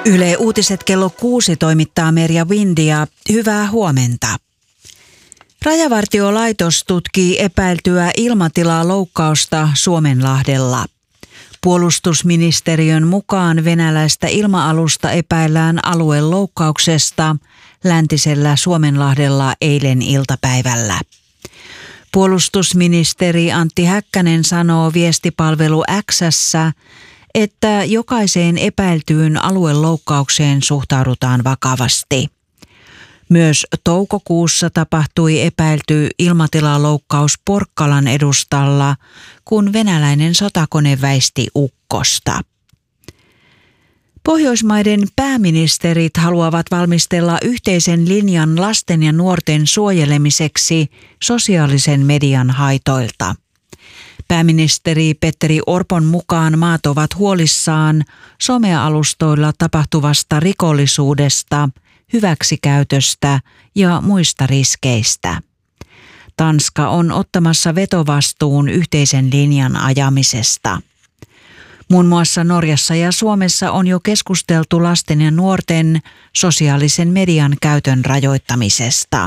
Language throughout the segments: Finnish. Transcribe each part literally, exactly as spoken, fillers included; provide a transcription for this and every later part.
Yle Uutiset kello kuusi toimittaa Merja Windia. Hyvää huomenta. Rajavartiolaitos tutkii epäiltyä ilmatilaa loukkausta Suomenlahdella. Puolustusministeriön mukaan venäläistä ilma-alusta epäillään alueloukkauksesta läntisellä Suomenlahdella eilen iltapäivällä. Puolustusministeri Antti Häkkänen sanoo viestipalvelu X:ssä, että jokaiseen epäiltyyn alueloukkaukseen suhtaudutaan vakavasti. Myös toukokuussa tapahtui epäilty ilmatilaloukkaus Porkkalan edustalla, kun venäläinen sotakone väisti ukkosta. Pohjoismaiden pääministerit haluavat valmistella yhteisen linjan lasten ja nuorten suojelemiseksi sosiaalisen median haitoilta. Pääministeri Petteri Orpon mukaan maat ovat huolissaan somealustoilla tapahtuvasta rikollisuudesta, hyväksikäytöstä ja muista riskeistä. Tanska on ottamassa vetovastuun yhteisen linjan ajamisesta. Muun muassa Norjassa ja Suomessa on jo keskusteltu lasten ja nuorten sosiaalisen median käytön rajoittamisesta.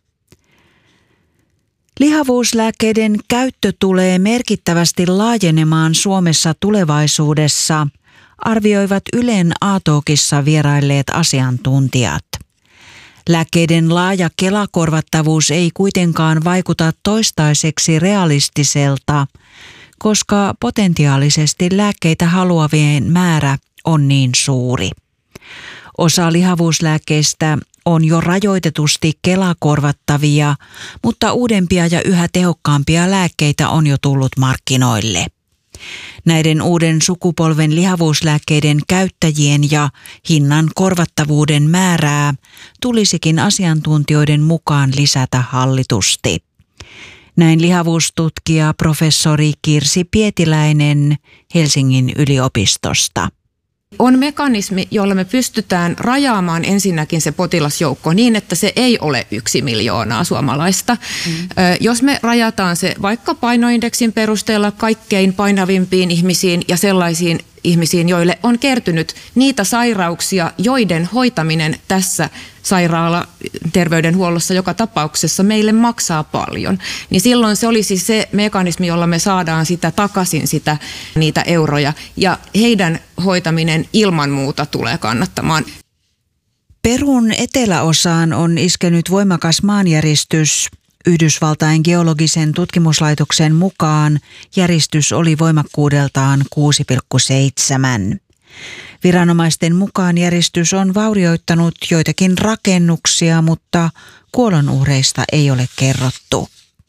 Lihavuuslääkkeiden käyttö tulee merkittävästi laajenemaan Suomessa tulevaisuudessa, arvioivat Ylen A-talkissa vierailleet asiantuntijat. Lääkkeiden laaja Kela-korvattavuus ei kuitenkaan vaikuta toistaiseksi realistiselta, koska potentiaalisesti lääkkeitä haluavien määrä on niin suuri. Osa lihavuuslääkkeistä on jo rajoitetusti Kela-korvattavia, mutta uudempia ja yhä tehokkaampia lääkkeitä on jo tullut markkinoille. Näiden uuden sukupolven lihavuuslääkkeiden käyttäjien ja hinnan korvattavuuden määrää tulisikin asiantuntijoiden mukaan lisätä hallitusti. Näin lihavuustutkija professori Kirsi Pietiläinen Helsingin yliopistosta. On mekanismi, jolla me pystytään rajaamaan ensinnäkin se potilasjoukko niin, että se ei ole yksi miljoonaa suomalaista. Mm. Jos me rajataan se vaikka painoindeksin perusteella kaikkein painavimpiin ihmisiin ja sellaisiin ihmisiin, joille on kertynyt niitä sairauksia, joiden hoitaminen tässä sairaala-terveydenhuollossa joka tapauksessa meille maksaa paljon, niin silloin se olisi se mekanismi, jolla me saadaan sitä takaisin sitä, niitä euroja, ja heidän hoitaminen ilman muuta tulee kannattamaan. Perun eteläosaan on iskenyt voimakas maanjäristys. Yhdysvaltain geologisen tutkimuslaitoksen mukaan järistys oli voimakkuudeltaan kuusi pilkku seitsemän. Viranomaisten mukaan järistys on vaurioittanut joitakin rakennuksia, mutta kuolonuhreista ei ole kerrottu.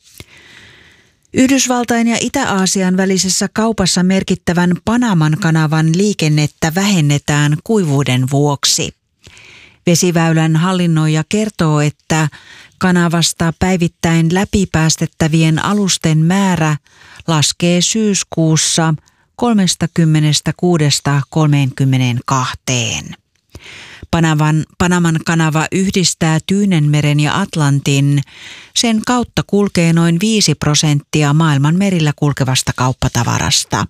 Yhdysvaltain ja Itä-Aasian välisessä kaupassa merkittävän Panaman kanavan liikennettä vähennetään kuivuuden vuoksi. Vesiväylän hallinnoija kertoo, että kanavasta päivittäin läpipäästettävien alusten määrä laskee syyskuussa kolmekymmentäkuusi kolmekymmentäkaksi. Panaman, Panaman kanava yhdistää Tyynenmeren ja Atlantin. Sen kautta kulkee noin viisi prosenttia maailman merillä kulkevasta kauppatavarasta.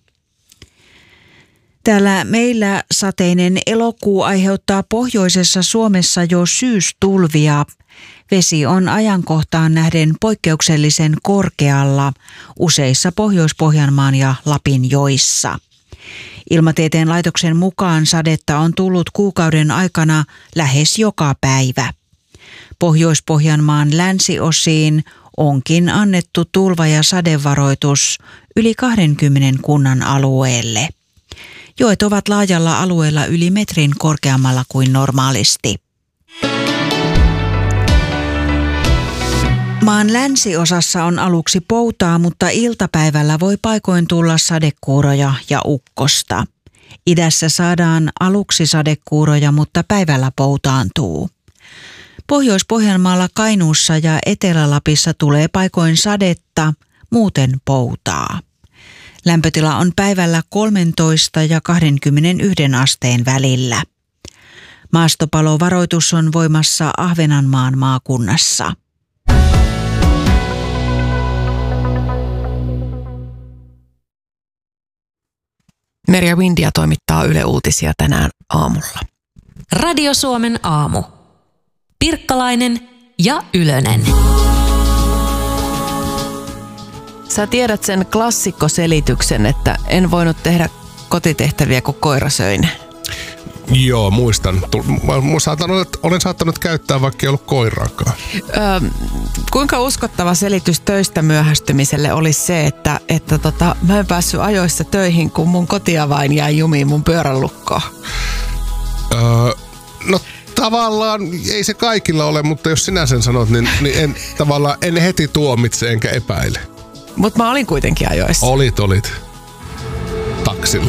Täällä meillä sateinen elokuu aiheuttaa pohjoisessa Suomessa jo syystulvia. Vesi on ajankohtaan nähden poikkeuksellisen korkealla useissa Pohjois-Pohjanmaan ja Lapin joissa. Ilmatieteen laitoksen mukaan sadetta on tullut kuukauden aikana lähes joka päivä. Pohjois-Pohjanmaan länsiosiin onkin annettu tulva- ja sadevaroitus yli kaksikymmentä kunnan alueelle. Joet ovat laajalla alueella yli metrin korkeammalla kuin normaalisti. Maan länsiosassa on aluksi poutaa, mutta iltapäivällä voi paikoin tulla sadekuuroja ja ukkosta. Idässä saadaan aluksi sadekuuroja, mutta päivällä poutaantuu. Pohjois-Pohjanmaalla, Kainuussa ja Etelä-Lapissa tulee paikoin sadetta, muuten poutaa. Lämpötila on päivällä kolmetoista ja kaksikymmentäyksi asteen välillä. Maastopalovaroitus on voimassa Ahvenanmaan maakunnassa. Merja Windia toimittaa Yle Uutisia tänään aamulla. Radio Suomen aamu. Pirkkalainen ja Ylönen. Sä tiedät sen klassikkoselityksen, että en voinut tehdä kotitehtäviä, kun koira söin. Joo, muistan. Olen saattanut käyttää, vaikka ei ollut koiraakaan. Öö, kuinka uskottava selitys töistä myöhästymiselle olisi se, että, että tota, mä en päässyt ajoissa töihin, kun mun kotiavain jäi jumiin mun pyörän lukkoon? Öö, no tavallaan ei se kaikilla ole, mutta jos sinä sen sanot, niin, niin en, tavallaan en heti tuomitse enkä epäile. Mutta mä olin kuitenkin ajoissa. Olit, olit. Taksilla.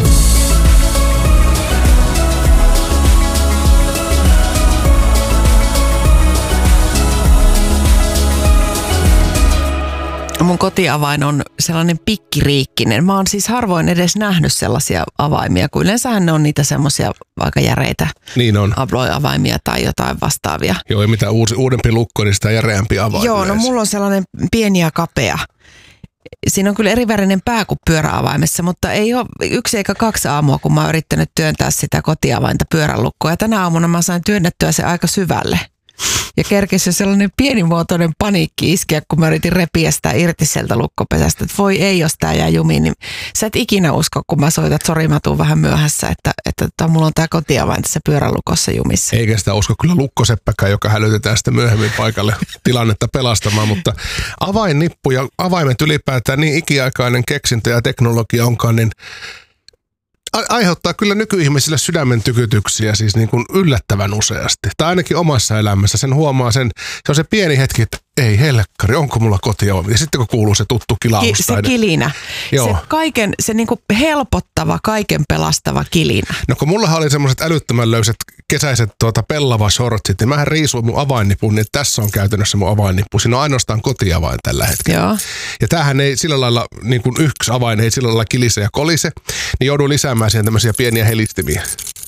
Mun kotiavain on sellainen pikkiriikkinen. Mä oon siis harvoin edes nähnyt sellaisia avaimia, kun yleensähän ne on niitä semmoisia aika järeitä niin on. avaimia tai jotain vastaavia. Joo, ja mitä uusi, uudempi lukko, niin sitä järeämpi avain. Joo, yleensä. No mulla on sellainen pieni ja kapea. Siinä on kyllä erivärinen pää kuin pyöräavaimessa, mutta ei ole yksi eikä kaksi aamua, kun mä oon yrittänyt työntää sitä kotiavainta pyöränlukkoa. Ja tänä aamuna mä sain työnnettyä se aika syvälle. Ja kerkesi sellainen pienimuotoinen paniikki iskeä, kun mä yritin repiä sitä irti sieltä lukkopesästä. Että voi ei, jos tää jää jumiin, niin sä et ikinä usko, kun mä soitan, että sori, mä tuun vähän myöhässä, että, että, että mulla on tää kotiavain tässä pyörälukossa jumissa. Eikä sitä usko kyllä lukkoseppäkään, joka hälytetään sitten myöhemmin paikalle tilannetta pelastamaan, mutta avainnippu ja avaimet ylipäätään niin ikiaikainen keksintö ja teknologia onkaan, niin aiheuttaa kyllä nykyihmisille sydämen tykytyksiä siis niin kuin yllättävän useasti. Tai ainakin omassa elämässä sen huomaa sen, se on se pieni hetki, että ei helkkari, onko mulla kotiova? Ja sitten kun kuuluu se tuttu kilaus. Ki- se kilinä. Joo. Se kaiken, se niin kuin helpottava, kaiken pelastava kilinä. No kun mullahan oli semmoiset älyttömän löysät kesäiset tuota pellava shortsit, niin mähän riisuin mun avainnipun, niin tässä on käytännössä mun avainnippu. Siinä on ainoastaan kotiavain tällä hetkellä. Joo. Ja tämähän ei sillä lailla, niin kuin yksi avain ei sillä lailla kilise ja kolise, niin jouduin lisäämään siihen tämmöisiä pieniä helistimiä.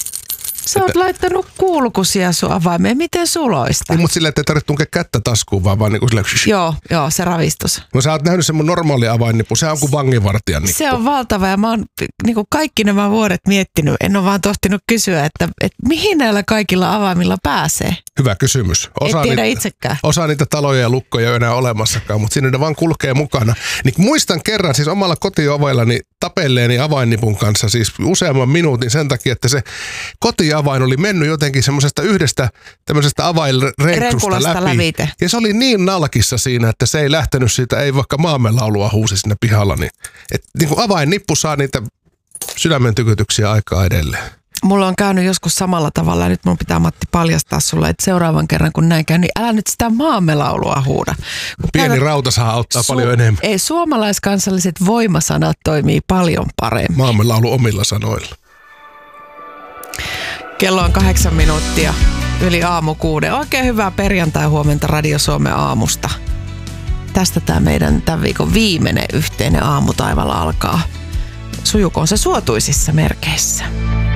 Sä oot että laittanut kulkusia sun avaimeen. Miten suloista? Niin, mutta sillä, että ei tarvitse tunkea kättä taskuun, vaan vaan niin kuin sillä. Joo, joo, se ravistus. No sä oot nähnyt sen mun normaali avainnippu. Se on kuin vanginvartijan nippu. Se on valtava ja mä oon niin kuin kaikki nämä vuodet miettinyt. En ole vaan tohtinut kysyä, että, että mihin näillä kaikilla avaimilla pääsee? Hyvä kysymys. Osa et tiedä niitä, itsekään. Osa niitä taloja ja lukkoja ei ole enää olemassakaan, mutta siinä ne vaan kulkee mukana. Niin muistan kerran siis omalla kotiovellani tapelleeni avainnipun kanssa siis useamman minuutin sen takia, että se kotiavain oli mennyt jotenkin semmoisesta yhdestä tämmöisestä avainrenksusta läpi. lävite. Ja se oli niin nalkissa siinä, että se ei lähtenyt siitä, ei vaikka maamelaulua huusi siinä pihalla. Niin, et, niin kuin avainnippu saa niitä sydämen tykytyksiä aikaa edelleen. Mulla on käynyt joskus samalla tavalla ja nyt mun pitää, Matti, paljastaa sulle, että seuraavan kerran kun näin käy, niin älä nyt sitä maamelaulua huuda. Kun pieni käydät, rauta saa auttaa su- paljon enemmän. Ei, suomalaiskansalliset voimasanat toimii paljon paremmin. Maamelaulu omilla sanoilla. Kello on kahdeksan minuuttia yli aamu kuuden. Oikein hyvää perjantai-huomenta Radio Suomen aamusta. Tästä tämä meidän tämän viikon viimeinen yhteinen aamutaival alkaa. Sujukoon se suotuisissa merkeissä.